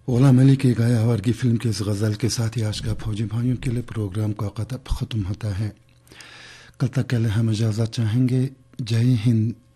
ओला मलिक की गाया वर्गी फिल्म की इस गज़ल के साथ ही आज का फौजी भाइयों के लिए प्रोग्राम का ख़त्म होता है। कल तक के लिए हम इजाज़त चाहेंगे। जय हिंद,